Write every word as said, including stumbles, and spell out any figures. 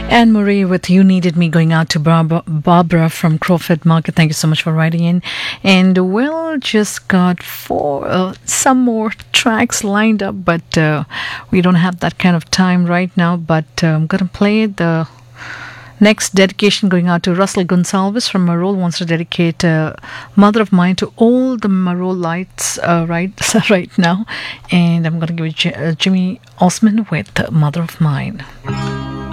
Anne Murray with You Needed Me, going out to Barbara, Barbara from Crawford Market. Thank you so much for writing in. And we'll just got four, uh, some more tracks lined up, but uh, we don't have that kind of time right now. But uh, I'm going to play the next dedication going out to Russell Gonsalves from Marol. Wants to dedicate uh, Mother of Mine to all the Marol lights uh, right, right now. And I'm going to give it J- uh, Jimmy Osmond with Mother of Mine.